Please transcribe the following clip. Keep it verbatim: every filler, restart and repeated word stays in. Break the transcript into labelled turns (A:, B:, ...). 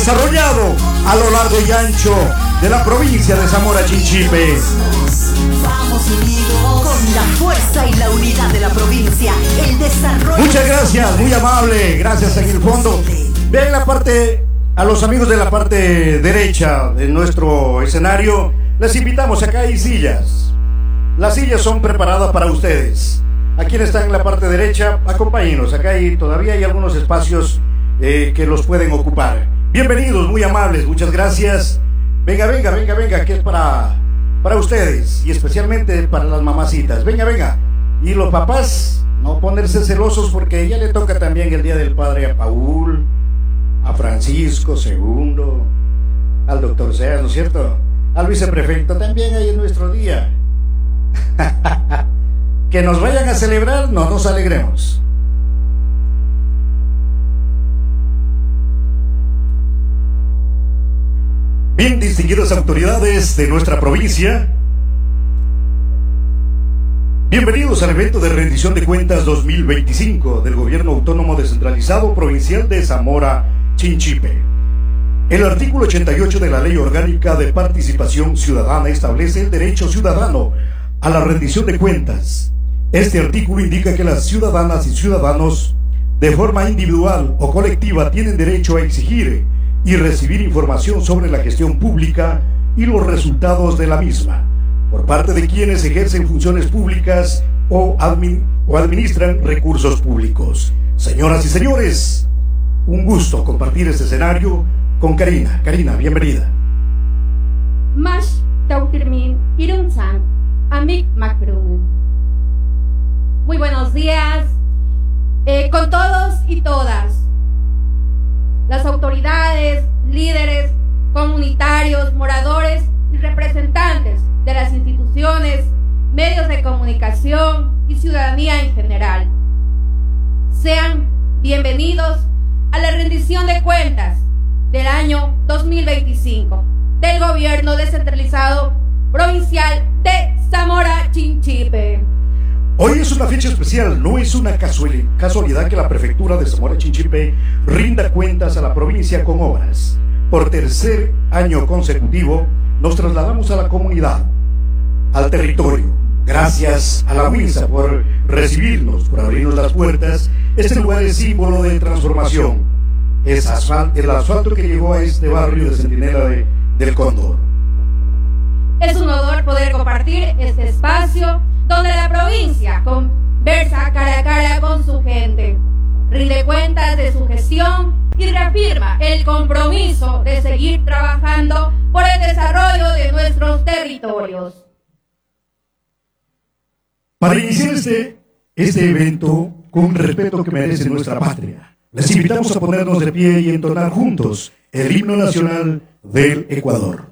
A: desarrollado a lo largo y ancho de la provincia de Zamora Chinchipe.
B: Vamos unidos con la fuerza y la unidad de la provincia, el desarrollo.
A: Muchas gracias, muy amable, gracias en el fondo. Vean la parte, a los amigos de la parte derecha de nuestro escenario, les invitamos, acá hay sillas. Las sillas son preparadas para ustedes. A quienes están en la parte derecha, acompáñenos, acá hay, todavía hay algunos espacios eh, que los pueden ocupar. Bienvenidos, muy amables, muchas gracias. Venga, venga, venga, venga, que es para, para ustedes y especialmente para las mamacitas. Venga, venga. Y los papás, no ponerse celosos porque ya le toca también el Día del Padre a Paul, a Francisco segundo, al doctor Seas, ¿no es cierto? Al viceprefecto también hay en nuestro día. Que nos vayan a celebrar, no nos alegremos. Bien, distinguidas autoridades de nuestra provincia, bienvenidos al evento de rendición de cuentas dos mil veinticinco del Gobierno Autónomo Descentralizado Provincial de Zamora Chinchipe. El artículo ochenta y ocho de la Ley Orgánica de Participación Ciudadana establece el derecho ciudadano a la rendición de cuentas. Este artículo indica que las ciudadanas y ciudadanos, de forma individual o colectiva, tienen derecho a exigir y recibir información sobre la gestión pública y los resultados de la misma, por parte de quienes ejercen funciones públicas o, admin, o administran recursos públicos. Señoras y señores, un gusto compartir este escenario con Karina. Karina, bienvenida.
C: Mash Tautirmin Irunsan, Amik Macron. Muy buenos días eh, con todos y todas. Las autoridades, líderes, comunitarios, moradores y representantes de las instituciones, medios de comunicación y ciudadanía en general. Sean bienvenidos a la rendición de cuentas del año dos mil veinticinco del Gobierno Descentralizado Provincial de Zamora Chinchipe.
A: Hoy es una fecha especial, no es una casualidad que la prefectura de Zamora Chinchipe rinda cuentas a la provincia con obras. Por tercer año consecutivo nos trasladamos a la comunidad, al territorio. Gracias a la WINSA por recibirnos, por abrirnos las puertas. Este lugar es símbolo de transformación. Es asfalto, el asfalto que llegó a este barrio de Centinela de, del Cóndor.
C: Es un honor poder compartir este espacio donde la provincia conversa cara a cara con su gente, rinde cuentas de su gestión y reafirma el compromiso de seguir trabajando por el desarrollo de nuestros territorios.
A: Para iniciar este, este evento con un respeto que merece nuestra patria, les invitamos a ponernos de pie y entonar juntos el himno nacional del Ecuador.